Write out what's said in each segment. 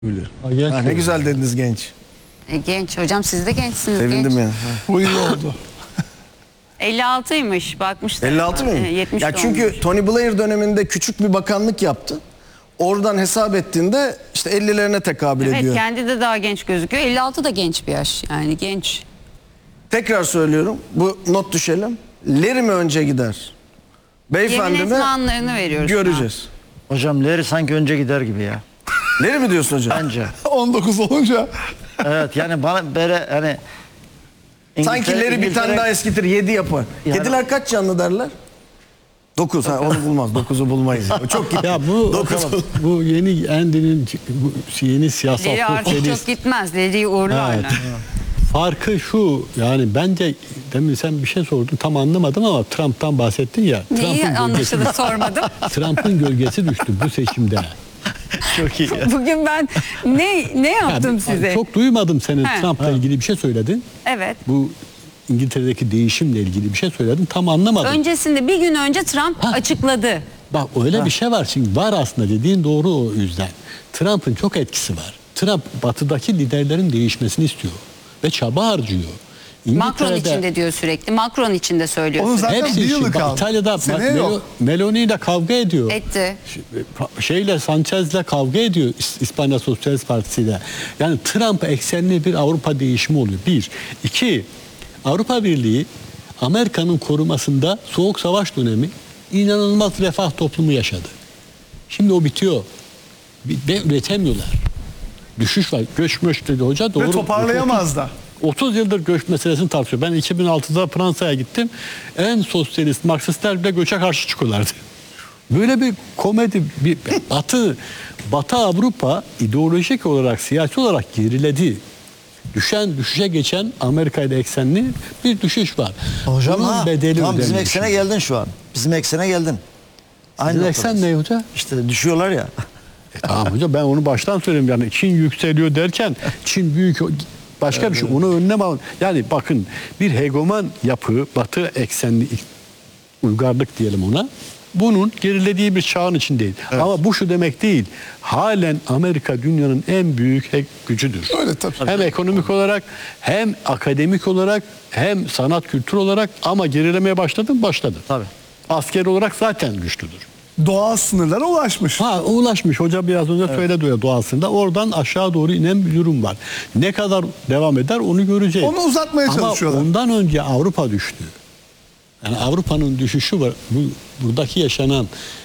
Ha, ne güzel dediniz genç. Genç hocam, siz de gençsiniz. Sevindim genç. ya. Bu iyi oldu. 56'ymış bakmıştım. 56 mı? 70 Ya çünkü doğmuş. Tony Blair döneminde küçük bir bakanlık yaptı. Oradan hesap ettiğinde işte 50'lerine tekabül Evet, ediyor. kendi de daha genç gözüküyor. 56 da genç bir yaş. Yani genç. Tekrar söylüyorum. Bu not düşelim. Larry mi önce gider? Beyefendi Yemin mi? etme anlarını veriyoruz. Göreceğiz. Hocam Larry sanki önce gider gibi ya. Larry mi diyorsun hocam? Bence. 19 olunca Evet, yani bana böyle hani Sanki Larry bir tane daha eskitir, 7 yapar. Yani- Kediler kaç canlı derler? 9. Ha, onu bulmaz. 9'u bulmayız. O çok gitti. Ya bu yeni Andy'nin yeni siyasal Leri artık sosyalist çok gitmez. Leri'yi uğurlarlar. Evet. farkı şu, yani bence demin sen bir şey sordun, tam anlamadım ama Trump'tan bahsettin ya. Neyi Trump'ın anlaşılır sormadım. Trump'ın gölgesi düştü bu seçimde. çok iyi. Bugün ben ne yaptım Yani size? çok duymadım senin He. Trump'la ilgili bir şey söyledin. Evet. Bu İngiltere'deki değişimle ilgili bir şey söyledin, tam anlamadım. Öncesinde bir gün önce Trump açıkladı. Bak öyle bir şey var, şimdi var aslında, dediğin doğru o yüzden. Trump'ın çok etkisi var. Trump batıdaki liderlerin değişmesini istiyor ve çaba harcıyor. Macron İngiltere'de- içinde diyor sürekli. Macron içinde söylüyor. Onun zaten Hepsi bir yılı işi. Bak, kaldı. İtalya'da Seneye yok. Meloni ile kavga ediyor. Etti. Şeyle, Sanchez'le kavga ediyor, İspanya Sosyalist Partisi'yle. Yani Trump eksenli bir Avrupa değişimi oluyor. Bir. İki, Avrupa Birliği Amerika'nın korumasında Soğuk Savaş dönemi inanılmaz refah toplumu yaşadı. Şimdi o bitiyor. Ve üretemiyorlar. Düşüş var. Göç möç dedi hoca. Doğru. Ve toparlayamaz da. 30 yıldır göç meselesini tartışıyor. Ben 2006'da Fransa'ya gittim. En sosyalist Marksistler bile göçe karşı çıkıyorlardı. Böyle bir komedi, bir Batı Avrupa ideolojik olarak, siyasi olarak geriledi. Düşüşe geçen Amerika ile eksenli bir düşüş var. Hocam Bunun bedeli tamam, bizim ödenmiş. eksene geldin şu an. Bizim eksene geldin. Bizim eksen noktadayız. ne hoca? İşte düşüyorlar ya. Tamam hoca, ben onu baştan söyleyeyim, yani Çin yükseliyor derken Çin büyük başka bir şey, onu önlem alın. Yani bakın, bir hegemon yapı, Batı eksenli uygarlık diyelim ona, bunun gerilediği bir çağın içindeyiz. Ama bu şu demek değil, halen Amerika dünyanın en büyük gücüdür. Öyle tabii. Hem ekonomik olarak, hem akademik olarak, hem sanat kültür olarak, ama gerilemeye başladı mı? Başladı. Tabii. Asker olarak zaten güçlüdür. Doğal sınırlara ulaşmış. Ha, ulaşmış. Hoca biraz önce söyledi ya, doğasında. Oradan aşağı doğru inen bir durum var. Ne kadar devam eder onu göreceğiz. Onu uzatmaya çalışıyorlar. Ama ondan önce Avrupa düştü. Yani Avrupa'nın düşüşü var. Buradaki yaşanan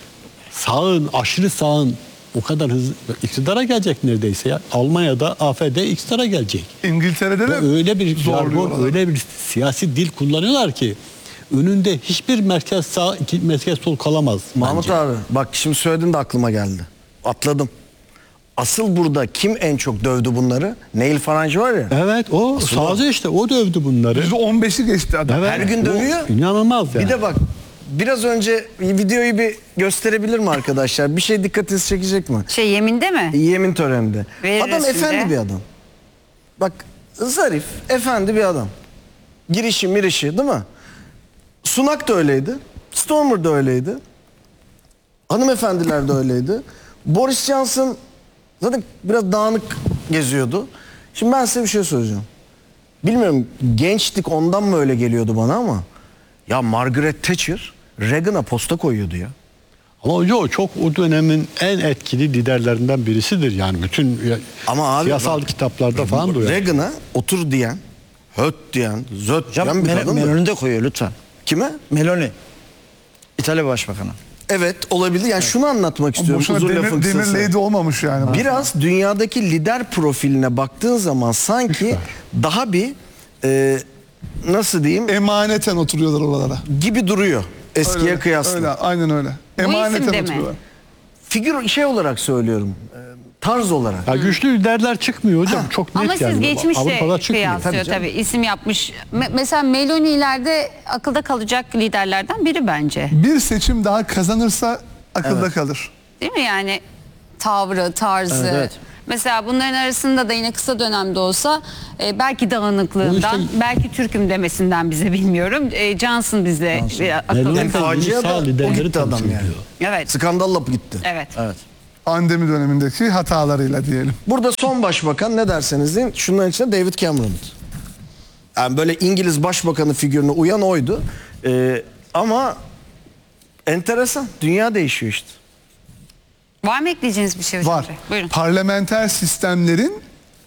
sağın, aşırı sağın o kadar hızlı iktidara gelecek neredeyse ya. Almanya'da AfD iktidara gelecek. İngiltere'de de Ve öyle bir jargon, zorluyorlar. öyle bir siyasi dil kullanıyorlar ki önünde hiçbir merkez sağ, iki merkez sol kalamaz. Mahmut bence. abi bak, şimdi söyledin de aklıma geldi. Atladım. Asıl burada kim en çok dövdü bunları? Neil Farage var ya. Evet, o sağcı işte, o dövdü bunları. %15'i geçti adam. Evet, Her gün o dövüyor. İnanılmaz yani. Bir de bak, biraz önce videoyu bir gösterebilir mi arkadaşlar? Bir şey dikkatinizi çekecek mi? Yeminde mi? Yemin töreninde. Veririz Adam şimdi. efendi bir adam. Bak, zarif, efendi bir adam. Girişi mirişi, değil mi? Sunak da öyleydi. Stormer da öyleydi. Hanımefendiler de öyleydi. Boris Johnson zaten biraz dağınık geziyordu. Şimdi ben size bir şey söyleyeceğim. Bilmiyorum, gençlik ondan mı öyle geliyordu bana ama ya Margaret Thatcher Reagan'a posta koyuyordu ya. Ama hoca o çok o dönemin en etkili liderlerinden birisidir yani, bütün Ama abi siyasal bak, kitaplarda falan da öyle. Reagan'a otur diyen, höt diyen, zöt Hocam diyen bir kadın. Meloni de koyuyor lütfen. Kime? Meloni. İtalya Başbakanı. Evet, olabilir. Yani şunu anlatmak istiyorum. Boşuna Uzun lafın demir kısası. lady olmamış yani. Biraz dünyadaki lider profiline baktığın zaman sanki daha bir nasıl diyeyim Emaneten oturuyorlar oralara. gibi duruyor eskiye Öyle, kıyasla. Öyle, aynen öyle. Emaneten isimde mi? oturuyorlar. Figür şey olarak söylüyorum. Tarz olarak. Ya güçlü liderler çıkmıyor hocam, çok net Ama yani. siz geçmişle Avrupa'da çıkmıyor. kıyaslıyor Tabii tabii. İsim yapmış. Mesela Meloni'lerde akılda kalacak liderlerden biri bence. Bir seçim daha kazanırsa akılda kalır. Değil mi yani? Tavrı, tarzı. Evet, evet. Mesela bunların arasında da yine kısa dönemde olsa belki dağınıklığından, Bu işte- belki Türk'üm demesinden bize bilmiyorum. Johnson bize akılda. Meloni En de facia sağ da o liderleri gitti adam temsil yani. ediyor. Evet. Skandalla gitti. Evet. Evet. Pandemi dönemindeki hatalarıyla diyelim. Burada son başbakan ne derseniz deyin, şunların içinde David Cameron'dı. Yani böyle İngiliz başbakanı figürüne uyan oydu. Ama enteresan. Dünya değişiyor işte. Var mı ekleyeceğiniz bir şey hocam? Var. Buyurun. Parlamenter sistemlerin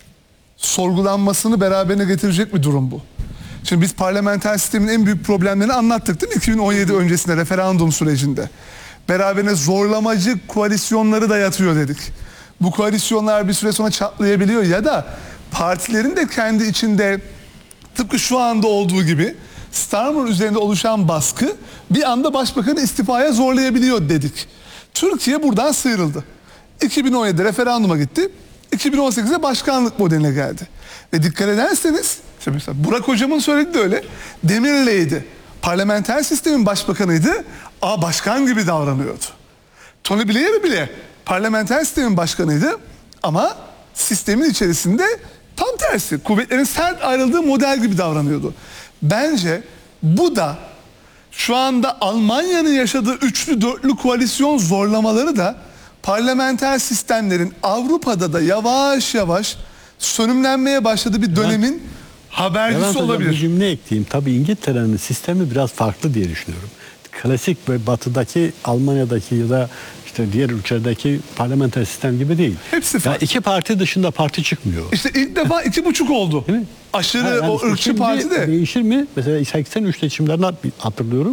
sorgulanmasını beraberine getirecek bir durum bu. Şimdi biz parlamenter sistemin en büyük problemlerini anlattık değil mi? 2017 öncesinde referandum sürecinde. Beraberine zorlamacı koalisyonları da yatıyor dedik. Bu koalisyonlar bir süre sonra çatlayabiliyor ya da partilerin de kendi içinde tıpkı şu anda olduğu gibi Starmer üzerinde oluşan baskı bir anda başbakanı istifaya zorlayabiliyor dedik. Türkiye buradan sıyrıldı. 2017'de referanduma gitti. 2018'de başkanlık modeline geldi. Ve dikkat ederseniz, işte mesela Burak hocamın söylediği de öyle. Demirel'eydi. Parlamenter sistemin başbakanıydı. Başkan gibi davranıyordu. Tony Blair bile parlamenter sistemin başkanıydı. Ama sistemin içerisinde tam tersi. Kuvvetlerin sert ayrıldığı model gibi davranıyordu. Bence bu da şu anda Almanya'nın yaşadığı üçlü dörtlü koalisyon zorlamaları da parlamenter sistemlerin Avrupa'da da yavaş yavaş sönümlenmeye başladığı bir dönemin habercisi Levent Hocam, olabilir. bir cümle ekleyeyim. Tabii İngiltere'nin sistemi biraz farklı diye düşünüyorum. Klasik ve batıdaki, Almanya'daki ya da işte diğer ülkelerdeki parlamenter sistem gibi değil. Hepsi Ya farklı. iki parti dışında parti çıkmıyor. İşte ilk defa 2,5 oldu. Değil mi? Aşırı Ha, yani o ırkçı şimdi parti de. değişir mi? Mesela 83 seçimlerinden hatırlıyorum.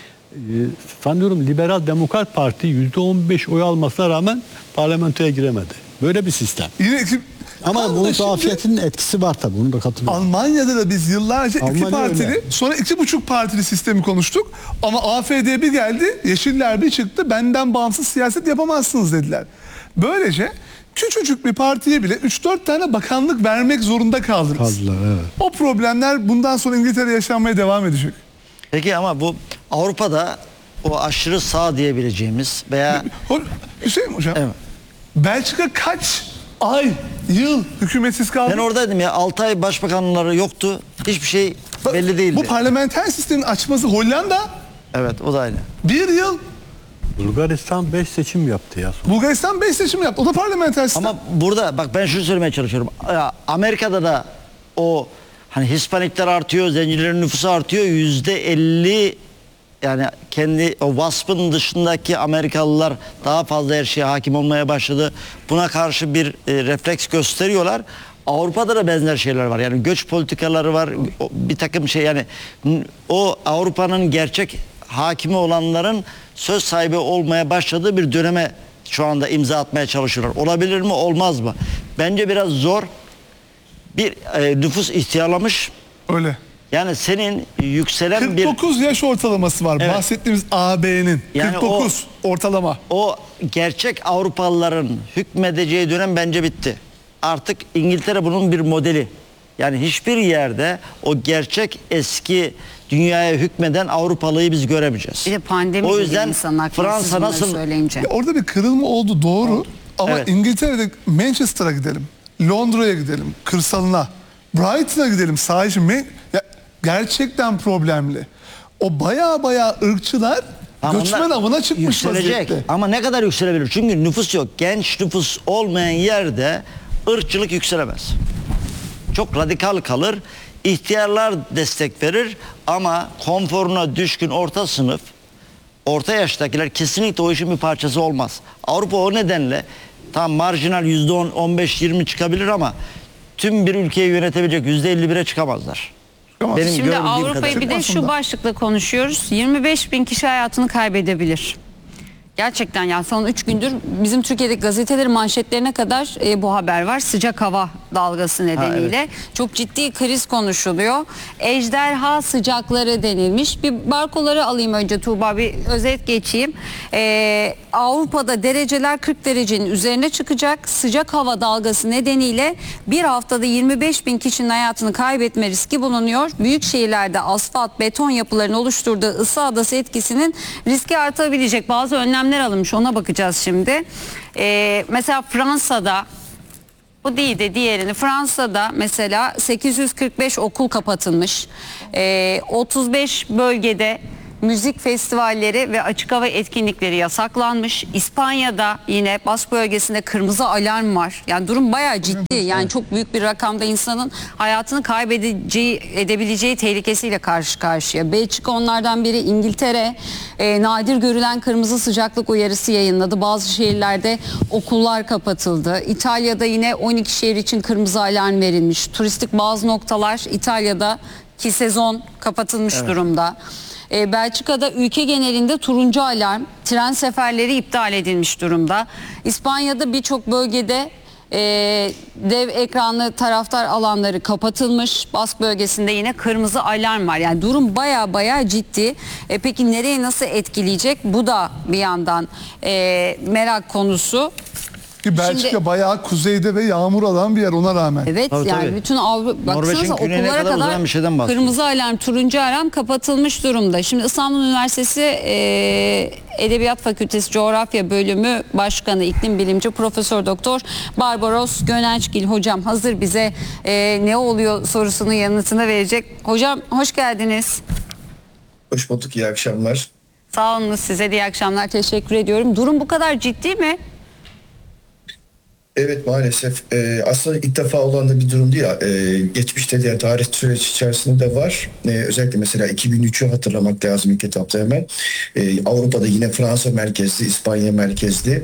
Sanıyorum Liberal Demokrat Parti %15 oy almasına rağmen parlamentoya giremedi. Böyle bir sistem. Yine Ama Tam da bu şimdi zafiyetinin etkisi var tabii. Onu da katılıyorum. Almanya'da da biz yıllarca iki Almanya partili, öyle. sonra 2,5 partili sistemi konuştuk. Ama AfD bir geldi, Yeşiller bir çıktı, benden bağımsız siyaset yapamazsınız dediler. Böylece küçücük bir partiye bile 3-4 tane bakanlık vermek zorunda kaldınız. Kaldılar, evet. O problemler bundan sonra İngiltere'de yaşanmaya devam edecek. Peki ama bu Avrupa'da o aşırı sağ diyebileceğimiz veya Hüseyin Hocam, Evet. Belçika kaç ay, yıl hükümetsiz kaldı? ben oradaydım ya, 6 ay başbakanları yoktu. Hiçbir şey belli değildi. Bu parlamenter sistemin açması Hollanda Evet, o da aynı. 1 yıl, Bulgaristan 5 seçim yaptı ya. Bulgaristan 5 seçim yaptı. O da parlamenter sistem. Ama burada bak ben şunu söylemeye çalışıyorum. Ya, Amerika'da da o hani Hispanikler artıyor, zencilerin nüfusu artıyor. %50 yani kendi o WASP'ın dışındaki Amerikalılar daha fazla her şeye hakim olmaya başladı. Buna karşı bir refleks gösteriyorlar. Avrupa'da da benzer şeyler var. Yani göç politikaları var. Bir takım şey yani o Avrupa'nın gerçek hakimi olanların söz sahibi olmaya başladığı bir döneme şu anda imza atmaya çalışıyorlar. Olabilir mi, olmaz mı? Bence biraz zor. Bir nüfus ihtiyarlamış. Öyle. Yani senin yükselen bir 49 yaş ortalaması var. Evet. Bahsettiğimiz AB'nin. Yani 49 ortalama. o gerçek Avrupalıların hükmedeceği dönem bence bitti. Artık İngiltere bunun bir modeli. Yani hiçbir yerde o gerçek eski dünyaya hükmeden Avrupalıyı biz göremeyeceğiz. Bir de pandemi O dedi yüzden insanın aklına, siz Fransa bunları nasıl söyleyince. Ya orada bir kırılma oldu, doğru. Ama Evet. İngiltere'de Manchester'a gidelim. Londra'ya gidelim. Kırsalına. Brighton'a gidelim. Sahişi. Ya gerçekten problemli. O baya ırkçılar Ama göçmen onlar avına çıkmış yükselecek. vaziyette. Ama ne kadar yükselebilir? Çünkü nüfus yok. Genç nüfus olmayan yerde ırkçılık yükselemez. Çok radikal kalır. İhtiyarlar destek verir ama konforuna düşkün orta sınıf, orta yaştakiler kesinlikle o işin bir parçası olmaz. Avrupa o nedenle tam marjinal %10, 15, 20 çıkabilir ama tüm bir ülkeyi yönetebilecek %51'e çıkamazlar. Çıkamaz. Benim Şimdi gördüğüm Avrupa'yı bir de kadarıyla. şu başlıkla konuşuyoruz. 25 bin kişi hayatını kaybedebilir. Gerçekten ya son 3 gündür bizim Türkiye'deki gazetelerin manşetlerine kadar bu haber var. Sıcak hava dalgası nedeniyle. Çok ciddi kriz konuşuluyor. Ejderha sıcakları denilmiş. Bir barkoları alayım önce Tuğba, bir özet geçeyim. Avrupa'da dereceler 40 derecenin üzerine çıkacak. Sıcak hava dalgası nedeniyle bir haftada 25 bin kişinin hayatını kaybetme riski bulunuyor. Büyük şehirlerde asfalt, beton yapılarının oluşturduğu ısı adası etkisinin riski artabilecek. Bazı önlemler alınmış, ona bakacağız şimdi. Mesela Fransa'da, bu değil de diğerini, Fransa'da mesela 845 okul kapatılmış. 35 bölgede müzik festivalleri ve açık hava etkinlikleri yasaklanmış. İspanya'da yine Bask bölgesinde kırmızı alarm var. Yani durum bayağı ciddi. Yani çok büyük bir rakamda insanın hayatını edebileceği tehlikesiyle karşı karşıya. Belçika onlardan biri. İngiltere nadir görülen kırmızı sıcaklık uyarısı yayınladı. Bazı şehirlerde okullar kapatıldı. İtalya'da yine 12 şehir için kırmızı alarm verilmiş. Turistik bazı noktalar İtalya'daki sezon kapatılmış durumda. Belçika'da ülke genelinde turuncu alarm, tren seferleri iptal edilmiş durumda. İspanya'da birçok bölgede dev ekranlı taraftar alanları kapatılmış. Bask bölgesinde yine kırmızı alarm var. Yani durum baya ciddi. Peki nereye nasıl etkileyecek? Bu da bir yandan merak konusu. Ki Belçika Şimdi- bayağı kuzeyde ve yağmur alan bir yer ona rağmen. Evet Tabii, yani tabii. bütün Avrupa Norveç'in baksanıza güneyine okullara kadar uzanan bir şeyden bahsediyoruz. kırmızı alarm, turuncu alarm kapatılmış durumda. Şimdi İstanbul Üniversitesi Edebiyat Fakültesi Coğrafya Bölümü Başkanı İklim Bilimci Profesör Doktor Barbaros Gönençgil hocam hazır bize ne oluyor sorusunun yanıtını verecek. Hocam hoş geldiniz. Hoş bulduk, iyi akşamlar. Sağ olun, size de iyi akşamlar, teşekkür ediyorum. Durum bu kadar ciddi mi? Evet maalesef aslında ilk defa olan da bir durum değil. Geçmişte de yani tarih süreci içerisinde de var. Özellikle mesela 2003'ü hatırlamak lazım ilk etapta hemen. Avrupa'da yine Fransa merkezli, İspanya merkezli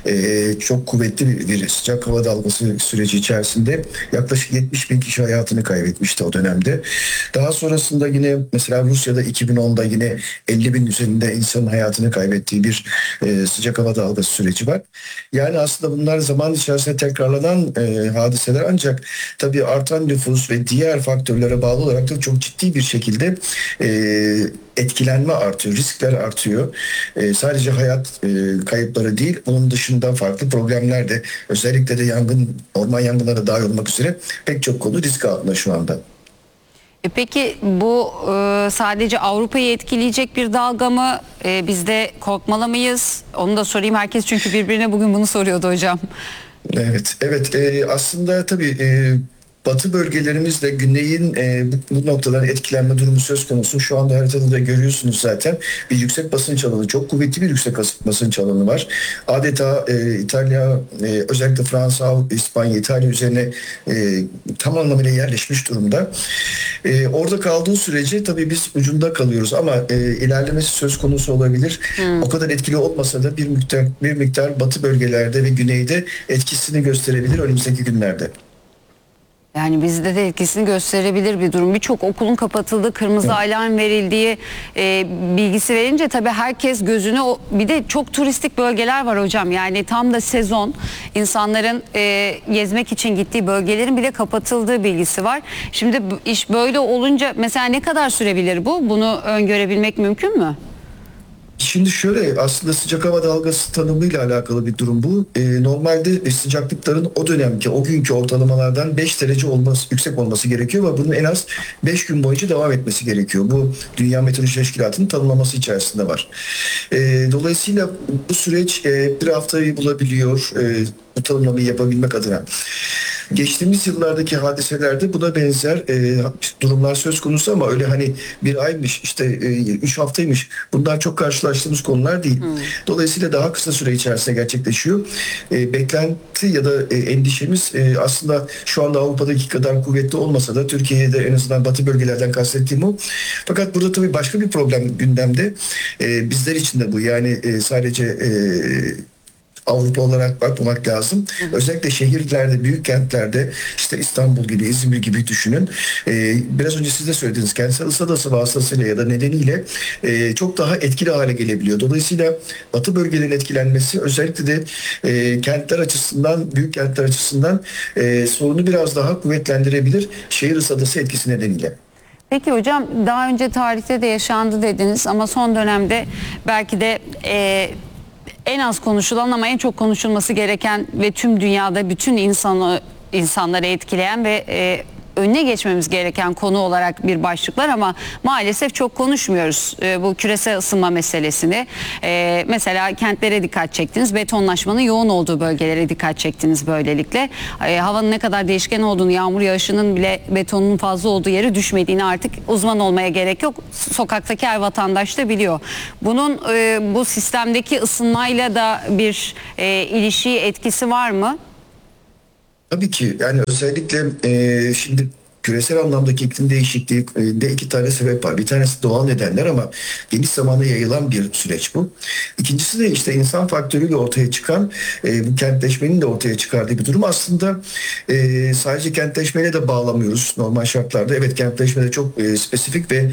çok kuvvetli bir sıcak hava dalgası süreci içerisinde yaklaşık 70 bin kişi hayatını kaybetmişti o dönemde. Daha sonrasında yine mesela Rusya'da 2010'da yine 50 bin üzerinde insanın hayatını kaybettiği bir sıcak hava dalgası süreci var. Yani aslında bunlar zaman içerisinde tekrarlanan hadiseler ancak tabii artan nüfus ve diğer faktörlere bağlı olarak da çok ciddi bir şekilde etkilenme artıyor, riskler artıyor. Sadece hayat kayıpları değil, bunun dışında farklı problemler de özellikle de yangın, orman yangınları dahil olmak üzere pek çok konu risk altında şu anda. Peki bu sadece Avrupa'yı etkileyecek bir dalga mı? Biz de korkmalı mıyız? Onu da sorayım. Herkes çünkü birbirine bugün bunu soruyordu hocam. Evet. Aslında tabii batı bölgelerimizle güneyin bu noktadan etkilenme durumu söz konusu. Şu anda haritada da görüyorsunuz zaten bir yüksek basınç alanı, çok kuvvetli bir yüksek basınç alanı var. Adeta İtalya, özellikle Fransa, İspanya, İtalya üzerine tam anlamıyla yerleşmiş durumda. Orada kaldığı sürece tabii biz ucunda kalıyoruz ama ilerlemesi söz konusu olabilir. O kadar etkili olmasa da bir miktar batı bölgelerde ve güneyde etkisini gösterebilir önümüzdeki günlerde. Yani bizde de etkisini gösterebilir bir durum. Birçok okulun kapatıldığı, kırmızı alarm verildiği bilgisi verince tabii herkes gözüne bir de çok turistik bölgeler var hocam. Yani tam da sezon insanların gezmek için gittiği bölgelerin bile kapatıldığı bilgisi var. Şimdi iş böyle olunca mesela ne kadar sürebilir bu? Bunu öngörebilmek mümkün mü? Şimdi şöyle aslında sıcak hava dalgası tanımıyla alakalı bir durum bu. Normalde sıcaklıkların o dönemki, o günkü ortalamalardan 5 derece yüksek olması gerekiyor ve bunun en az 5 gün boyunca devam etmesi gerekiyor. Bu Dünya Meteoroloji Teşkilatı'nın tanımlaması içerisinde var. Dolayısıyla bu süreç bir haftayı bulabiliyor bu tanımlamayı yapabilmek adına. Geçtiğimiz yıllardaki hadiselerde buna benzer durumlar söz konusu ama öyle hani bir aymış işte 3 haftaymış bunlar çok karşılaştığımız konular değil. Dolayısıyla daha kısa süre içerisinde gerçekleşiyor. Beklenti ya da endişemiz aslında şu anda Avrupa'daki kadar kuvvetli olmasa da Türkiye'de en azından batı bölgelerden kastettiğim o. Fakat burada tabii başka bir problem gündemde. Bizler için de bu yani sadece Avrupa olarak bakmamak lazım. Özellikle şehirlerde, büyük kentlerde işte İstanbul gibi, İzmir gibi düşünün. Biraz önce siz de söylediniz. Kentsel ısı adası vasıtasıyla ya da nedeniyle çok daha etkili hale gelebiliyor. Dolayısıyla batı bölgelerin etkilenmesi özellikle de kentler açısından, büyük kentler açısından sorunu biraz daha kuvvetlendirebilir. Şehir ısı adası etkisi nedeniyle. Peki hocam daha önce tarihte de yaşandı dediniz ama son dönemde belki de en az konuşulan ama en çok konuşulması gereken ve tüm dünyada bütün insanları etkileyen ve önüne geçmemiz gereken konu olarak bir başlıklar ama maalesef çok konuşmuyoruz bu küresel ısınma meselesini. Mesela kentlere dikkat çektiniz, betonlaşmanın yoğun olduğu bölgelere dikkat çektiniz böylelikle. Havanın ne kadar değişken olduğunu, yağmur yağışının bile betonun fazla olduğu yere düşmediğini artık uzman olmaya gerek yok. Sokaktaki her vatandaş da biliyor. Bunun bu sistemdeki ısınmayla da bir ilişki etkisi var mı? Tabii ki yani özellikle şimdi küresel anlamdaki iklim değişikliğinde iki tane sebep var. Bir tanesi doğal nedenler ama geniş zamanda yayılan bir süreç bu. İkincisi de işte insan faktörüyle ortaya çıkan bu kentleşmenin de ortaya çıkardığı bir durum. Aslında sadece kentleşmeyle de bağlamıyoruz normal şartlarda. Evet, kentleşmede çok spesifik ve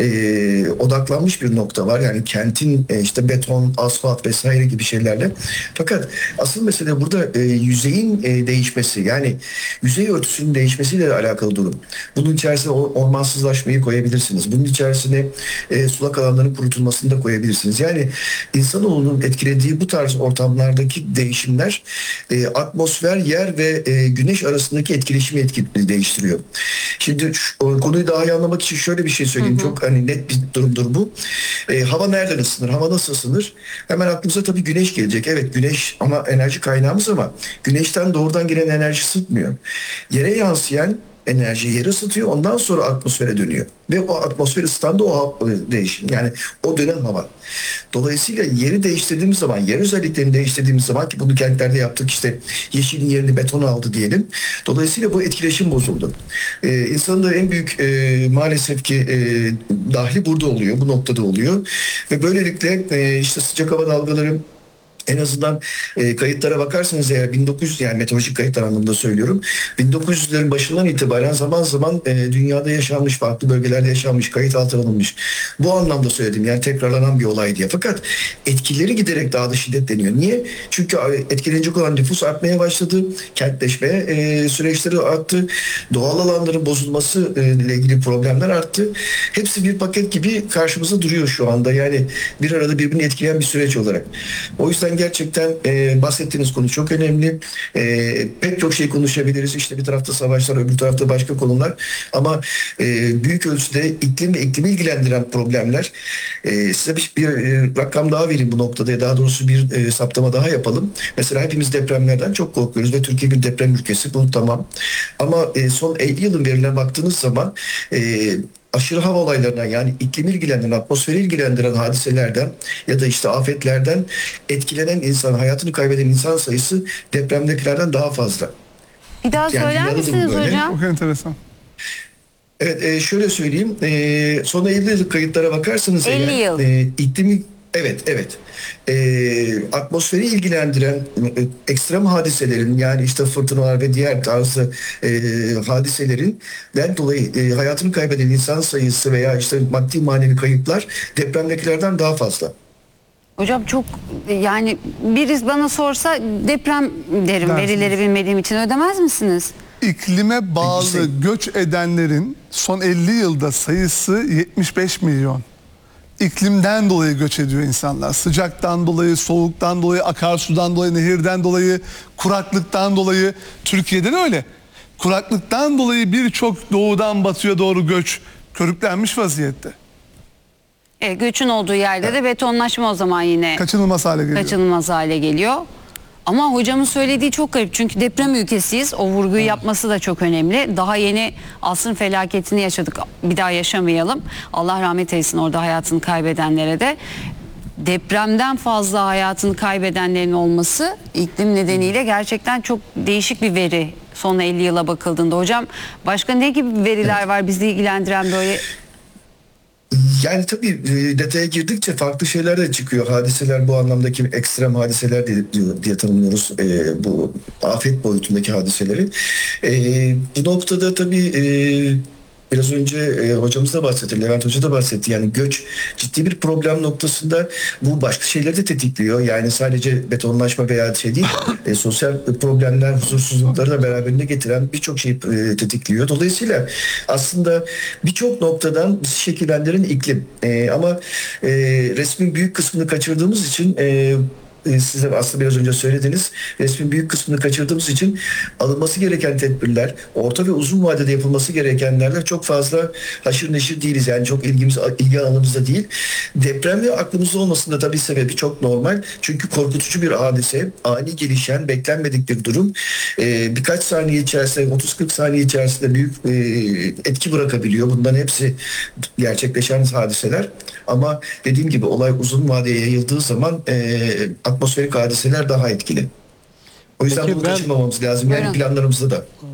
odaklanmış bir nokta var. Yani kentin işte beton, asfalt vesaire gibi şeylerle. Fakat asıl mesele burada yüzeyin değişmesi, yani yüzey örtüsünün değişmesiyle alakalı durum. Bunun içerisine ormansızlaşmayı koyabilirsiniz. Bunun içerisine sulak alanların kurutulmasını da koyabilirsiniz. Yani insanoğlunun etkilediği bu tarz ortamlardaki değişimler atmosfer, yer ve güneş arasındaki etkileşimi değiştiriyor. Şimdi konuyu daha iyi anlamak için şöyle bir şey söyleyeyim. Çok hani net bir durumdur bu. Hava nereden ısınır? Hava nasıl ısınır? Hemen aklımıza tabii güneş gelecek. Evet, güneş ama enerji kaynağımız ama güneşten doğrudan gelen enerji ısıtmıyor. Yere yansıyan enerji yeri ısıtıyor, ondan sonra atmosfere dönüyor. Ve o atmosfer ısıtan da o değişim. Yani o dönen hava. Dolayısıyla yeri değiştirdiğimiz zaman, yer özelliklerini değiştirdiğimiz zaman, ki bunu kentlerde yaptık, işte yeşilin yerini beton aldı diyelim. Dolayısıyla bu etkileşim bozuldu. İnsanın da en büyük maalesef ki dahli burada oluyor, bu noktada oluyor. Ve böylelikle işte sıcak hava dalgaları, en azından kayıtlara bakarsanız eğer 1900, yani meteorolojik kayıtlar anlamında söylüyorum, 1900'lerin başından itibaren zaman zaman dünyada yaşanmış, farklı bölgelerde yaşanmış, kayıt altına alınmış. Bu anlamda söyledim, yani tekrarlanan bir olay diye. Fakat etkileri giderek daha da şiddetleniyor. Niye? Çünkü etkilenecek olan nüfus artmaya başladı, kentleşme süreçleri arttı, doğal alanların bozulması ile ilgili problemler arttı. Hepsi bir paket gibi karşımıza duruyor şu anda. Yani bir arada birbirini etkileyen bir süreç olarak. O yüzden gerçekten bahsettiğiniz konu çok önemli. Pek çok şey konuşabiliriz. İşte bir tarafta savaşlar, öbür tarafta başka konular. Ama büyük ölçüde iklim ve iklimi ilgilendiren problemler. Size bir rakam daha vereyim bu noktada. Daha doğrusu bir saptama daha yapalım. Mesela hepimiz depremlerden çok korkuyoruz ve Türkiye bir deprem ülkesi. Bu tamam. Ama son 50 yılın verilerine baktığınız zaman aşırı hava olaylarından, yani iklimi ilgilendiren, atmosferi ilgilendiren hadiselerden ya da işte afetlerden etkilenen insan, hayatını kaybeden insan sayısı depremdekilerden daha fazla. Bir daha Yani söyler dünyada da bu misiniz böyle. hocam? Çok enteresan. Evet, şöyle söyleyeyim. Son 50 yıllık kayıtlara bakarsanız 50 yıl. iklimi, evet. Atmosferi ilgilendiren ekstrem hadiselerin, yani işte fırtınalar ve diğer tarzı hadiselerin dolayı hayatını kaybeden insan sayısı veya işte maddi manevi kayıplar depremdekilerden daha fazla. Hocam çok, yani biriz bana sorsa deprem derim, Dersiniz. verileri bilmediğim için, ödemez misiniz? İklime bağlı Peki, göç edenlerin son 50 yılda sayısı 75 milyon. İklimden dolayı göç ediyor insanlar. Sıcaktan dolayı, soğuktan dolayı, akarsudan dolayı, nehirden dolayı, kuraklıktan dolayı. Türkiye'de de öyle. Kuraklıktan dolayı birçok doğudan batıya doğru göç körüklenmiş vaziyette. Göçün olduğu yerde de betonlaşma o zaman yine Kaçınılmaz hale geliyor. kaçınılmaz hale geliyor. Ama hocamın söylediği çok garip, çünkü deprem ülkesiyiz. O vurguyu yapması da çok önemli. Daha yeni asrın felaketini yaşadık. Bir daha yaşamayalım. Allah rahmet eylesin orada hayatını kaybedenlere de. Depremden fazla hayatını kaybedenlerin olması iklim nedeniyle gerçekten çok değişik bir veri. Son 50 yıla bakıldığında hocam, başka ne gibi veriler var bizi ilgilendiren böyle? Yani tabii detaya girdikçe farklı şeyler de çıkıyor. Hadiseler, bu anlamdaki ekstrem hadiseler diye tanımlıyoruz bu afet boyutundaki hadiseleri. Bu noktada tabii biraz önce hocamız da bahsetti, Levent Hoca da bahsetti. Yani göç ciddi bir problem noktasında, bu başka şeyleri de tetikliyor. Yani sadece betonlaşma veya şey değil, sosyal problemler, huzursuzlukları da beraberinde getiren birçok şeyi tetikliyor. Dolayısıyla aslında birçok noktadan bizi şekillendiren iklim. Ama resmin büyük kısmını kaçırdığımız için siz de aslında biraz önce söylediniz. Resmin büyük kısmını kaçırdığımız için alınması gereken tedbirler, orta ve uzun vadede yapılması gerekenlerle çok fazla haşır neşir değiliz. Yani çok ilgi alanımızda değil. Depremde aklımızda olmasında tabii sebebi çok normal. Çünkü korkutucu bir hadise, ani gelişen, beklenmedik bir durum. Birkaç saniye içerisinde, 30-40 saniye içerisinde büyük etki bırakabiliyor. Bunların hepsi gerçekleşen hadiseler. Ama dediğim gibi olay uzun vadeye yayıldığı zaman atmosferik hadiseler daha etkili. O yüzden Peki bunu ben- kaçırmamamız lazım. Yani Buyurun. planlarımızda da.